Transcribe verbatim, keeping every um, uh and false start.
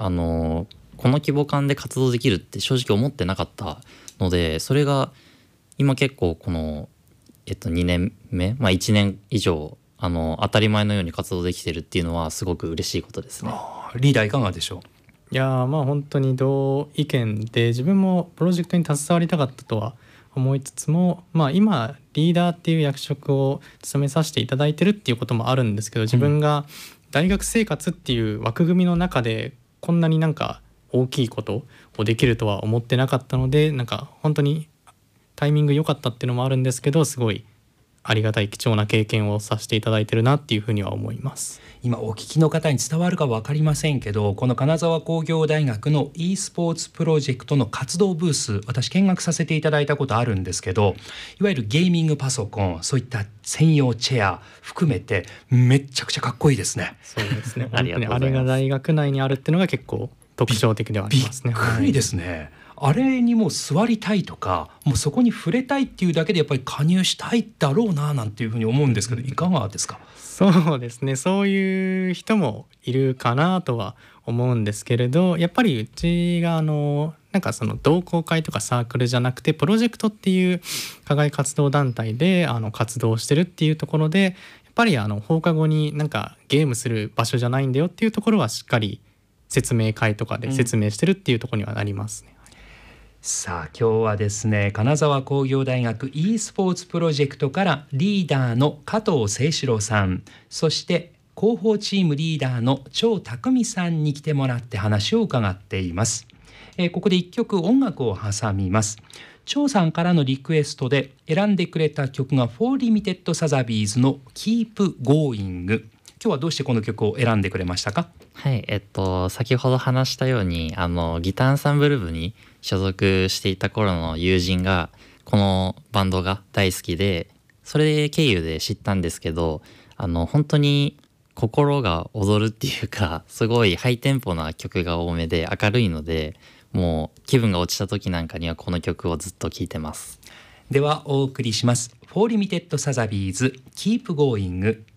あのこの規模感で活動できるって正直思ってなかったので、それが今結構この、えっと、にねんめ、まあ、いちねん以上あの当たり前のように活動できてるっていうのはすごく嬉しいことですね。 あリーダーいかがでしょう。 いやまあ本当に同意見で、自分もプロジェクトに携わりたかったとは思いつつも、まあ、今リーダーっていう役職を務めさせていただいてるっていうこともあるんですけど、自分が大学生活っていう枠組みの中でこんなになんか大きいことをできるとは思ってなかったので、なんか本当にタイミング良かったっていうのもあるんですけど、すごいありがたい貴重な経験をさせていただいてるなっていうふうには思います。 今お聞きの方に伝わるか分かりませんけど、この金沢工業大学の e スポーツプロジェクトの活動ブース、私見学させていただいたことあるんですけど、いわゆるゲーミングパソコン、そういった専用チェア含めてめっちゃくちゃかっこいいですね。 そうですねありがとうございます。 あれが大学内にあるっていうのが結構特徴的ではありますね。 びっくりですね、はい、あれにもう座りたいとか、もうそこに触れたいっていうだけでやっぱり加入したいだろうななんていうふうに思うんですけど、いかがですか。 そうですね、そういう人もいるかなとは思うんですけれど、やっぱりうちがあのなんかその同好会とかサークルじゃなくてプロジェクトっていう課外活動団体であの活動してるっていうところで、やっぱりあの放課後になんかゲームする場所じゃないんだよっていうところはしっかり説明会とかで説明してるっていうところにはなりますね。うん、 さあ今日はですね、金沢工業大学 e スポーツプロジェクトからリーダーの加藤誠志郎さん、そして広報チームリーダーの張匠さんに来てもらって話を伺っています。えー、ここで一曲音楽を挟みます。張さんからのリクエストで選んでくれた曲がフォーリミテッドサザビーズの Keep Going。 今日はどうしてこの曲を選んでくれましたか。 はい、えっと先ほど話したようにあのギターアンサンブル部に所属していた頃の友人がこのバンドが大好きで、それ経由で知ったんですけど、あの本当に心が踊るっていうか、すごいハイテンポな曲が多めで明るいので、もう気分が落ちた時なんかにはこの曲をずっと聴いてます。 ではお送りします。フォーリミテッドサザビーズ Keep Going。